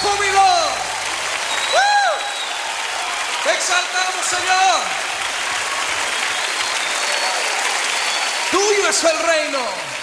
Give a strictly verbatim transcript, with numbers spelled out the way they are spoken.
júbilo. ¡Uh! Te exaltamos, Señor. Tuyo es el reino.